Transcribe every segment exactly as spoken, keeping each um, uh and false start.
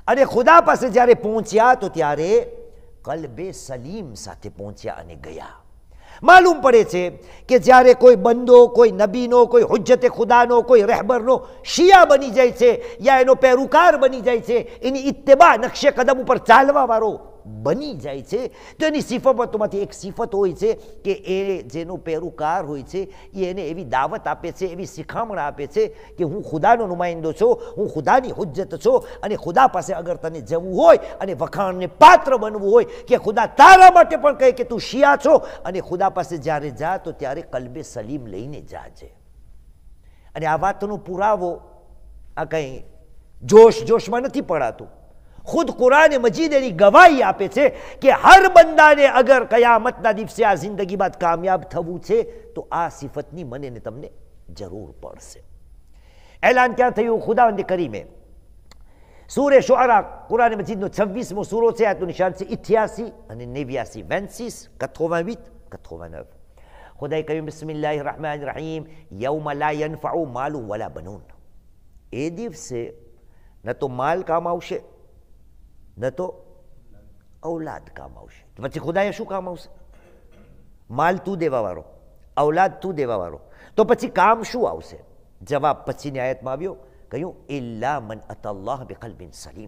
અને ખુદા પાસે જ્યારે પહોંચ્યા તો ત્યારે કલ્બે સલીમ સાથે પહોંચ્યા અને ગયા. માલુમ પડે છે કે જ્યારે કોઈ બંદો, કોઈ નબીનો, કોઈ હુજ્જતે ખુદાનો, કોઈ રહેબરનો શિયા બની જાય છે યા એનો પેરુકાર બની જાય છે, એની ઇત્તબા નકશે કદમ ઉપર ચાલવા વાળો બની જાય છે, તો એની સિફતોમાંથી એક સિફત હોય છે કે એ જેનો પેરુકાર હોય છે એ એને એવી દાવત આપે છે, એવી શિખામણ આપે છે કે હું ખુદાનો નુમાઇંદો છું, હું ખુદાની હુજ્જત છું, અને ખુદા પાસે અગર તને જવું હોય અને વખાણને પાત્ર બનવું હોય કે ખુદા તારા માટે પણ કહે કે તું શિયા છો, અને ખુદા પાસે જ્યારે જા તો ત્યારે કલ્બે સલીમ લઈને જાજે. અને આ વાતનો પુરાવો આ કંઈ જોશ જોશમાં નથી પડાતું. ખુદ કુરાન મજીદ એની ગવાહી આપે છે કે હર બંદાને અગર કયામતના દિવસે આ જિંદગી બાદ કામયાબ થવું છે તો આ સિફતની મને ને તમને જરૂર પડશે. એલાન ક્યાં થયું? ખુદાવંદ કરીમે સૂરે શુઆરા કુરાન મજીદનો છવ્વીસમો સૂરો છે, આયતનું નિશાન છે અઠ્યાસી અને નેવ્યાસી, વેન્સીસ quatre-vingt-huit quatre-vingt-neuf. ખુદાએ કહ્યું બિસ્મિલ્લાહિર રહમાનિર રહીમ યૌમ લા યનફઉ માલુન વલા બનૂન. એ દિવસે ન તો માલ કામ આવશે ન તો ઔલાદ કામ આવશે. પછી ખુદાએ શું કામ આવશે? માલ તું દેવા વાળો, ઔલાદ તું દેવા વાળો, તો પછી કામ શું આવશે? જવાબ પછીની આયતમાં આવ્યો, કહ્યું ઇલ્લા મન અતલ્લાહ બિકલ્બિન સલીમ.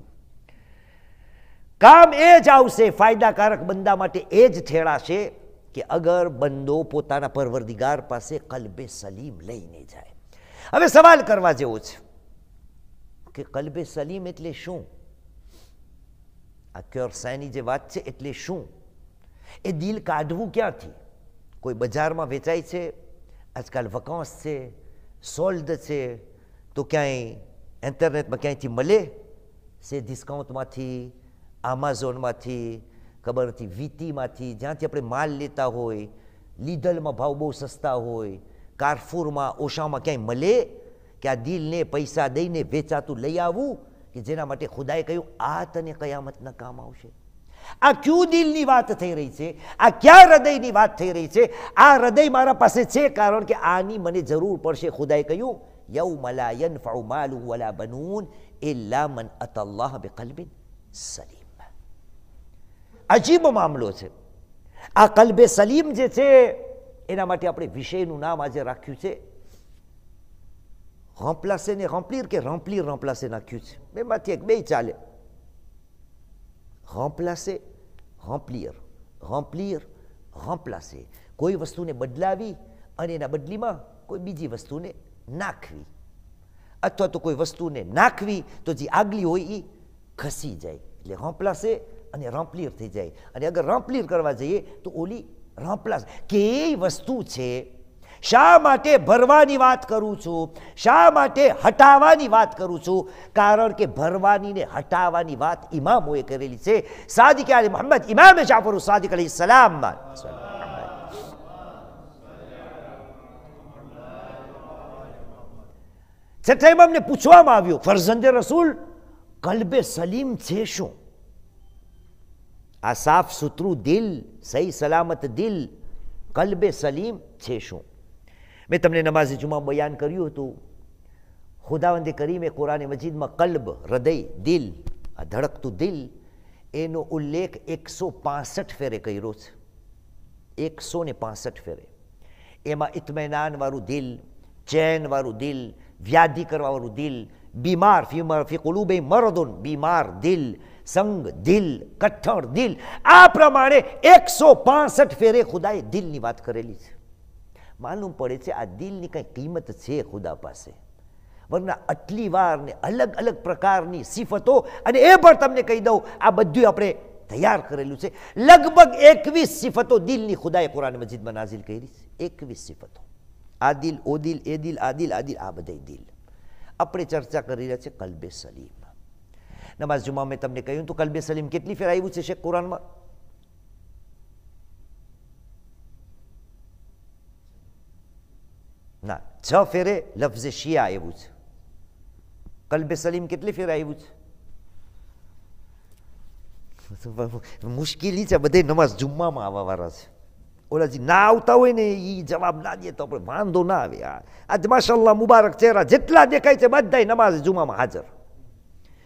કામ એ જ આવશે, ફાયદાકારક બંદા માટે એ જ ઠેરાશે કે અગર બંદો પોતાના પરવરદિગાર પાસે કલ્બે સલીમ લઈને જાય. હવે સવાલ કરવા જેવો છે કે કલ્બે સલીમ એટલે શું? આ ક્યોરસાની જે વાત છે એટલે શું? એ દિલ કાઢવું ક્યાંથી? કોઈ બજારમાં વેચાય છે? આજકાલ વકાંસ છે, સોલ્ડ છે, તો ક્યાંય ઇન્ટરનેટમાં ક્યાંયથી મળે છે? ડિસ્કાઉન્ટમાંથી, આમાઝોનમાંથી, ખબર નથી વીટીમાંથી, જ્યાંથી આપણે માલ લેતા હોય, લીડલમાં ભાવ બહુ સસ્તા હોય, કાર્ફૂરમાં, ઓશામાં ક્યાંય મળે કે આ દિલને પૈસા દઈને વેચાતું લઈ આવવું કે જેના માટે ખુદાએ કહ્યું આ તને કયામતના કામ આવશે? આ ક્યું દિલની વાત થઈ રહી છે? આ ક્યાં હૃદયની વાત થઈ રહી છે? આ હૃદય મારા પાસે છે કારણ કે આની મને જરૂર પડશે. ખુદાએ કહ્યું યૌમ લા યનફઉ માલુન વલા બનૂન ઇલ્લા મન અતલ્લાહ બિકલ્બિન સલીમ. અજીબ મામલો છે. આ કલ્બે સલીમ જે છે એના માટે આપણે વિષયનું નામ આજે રાખ્યું છે remplacer ને remplir કે remplir remplacer નાખ્યું છે. બેમાંથી એક, બે ચાલે. remplacer, remplir, remplir, remplacer. કોઈ વસ્તુને બદલાવી અને એના બદલીમાં કોઈ બીજી વસ્તુને નાખવી, અથવા તો કોઈ વસ્તુને નાખવી તો જે આગલી હોય એ ખસી જાય, એટલે remplacer અને remplir થઈ જાય. અને અગર remplir કરવા જઈએ તો ઓલી remplace. કે વસ્તુ છે, શા માટે ભરવાની વાત કરું છું, શા માટે હટાવવાની વાત કરું છું? કારણ કે ભરવાની ને હટાવવાની વાત ઇમામોએ કરેલી છે. સાદિક આલે મોહમ્મદ ઇમામ જાફર સાદિક અલૈહિ સલામ છઠ્ઠા ઇમામને પૂછવામાં આવ્યું, ફરઝંદે રસૂલ કલ્બે સલીમ છે શું? આ સાફ સુથરું દિલ, સહી સલામત દિલ, કલ્બે સલીમ છે શું? મેં તમને નમાઝ જુમા બયાન કર્યું હતું. ખુદાવંદે કરીમે કુરાન મજીદમાં કલ્બ, હૃદય, દિલ, આ ધડકતું દિલ, એનો ઉલ્લેખ એકસો પાસઠ ફેરે કર્યો છે. એકસો ને પાસઠ ફેરે. એમાં ઇત્મેનાન વાળું દિલ, ચેન વાળું દિલ, વ્યાધિ કરવા વાળું દિલ, બીમાર ફી કુલુબિહિમ મરદુન, બીમાર દિલ, સંગ દિલ, કઠણ દિલ, આ પ્રમાણે એકસો પાસઠ ફેરે ખુદાએ દિલની વાત કરેલી છે. માલુમ પડે છે આ દિલની કંઈ કિંમત છે ખુદા પાસે, વરના આટલી વાર ને અલગ અલગ પ્રકારની સિફતો, અને એ પણ તમને કહી દઉં આ બધું આપણે તૈયાર કરેલું છે. લગભગ એકવીસ સિફતો દિલની ખુદાએ કુરાન મજીદમાં નાઝિલ કરી છે. એકવીસ સિફતો. આ દિલ, ઓ દિલ, એ દિલ, આ દિલ, આ દિલ, આ બધા દિલ. આપણે ચર્ચા કરી રહ્યા છે કલ્બે સલીમ. નમાઝ જુમા મેં તમને કહ્યું તો કલ્બે સલીમ કેટલી ફેર આવ્યું છે શેખ કુરાનમાં? ના, છ ફેરે લફ્ઝે શિયા આવ્યું છે. કલ્બે સલીમ કેટલી ફેર આવ્યું છે? મુશ્કેલી છે, બધે નમાઝ જુમ્મામાં આવવા વાળા છે. ઓલા જે ના આવતા હોય ને એ જવાબ ના દે તો આપણે વાંધો ના આવે. આ માશાઅલ્લાહ મુબારક ચહેરા જેટલા દેખાય છે બધા નમાઝ જુમ્મામાં હાજર.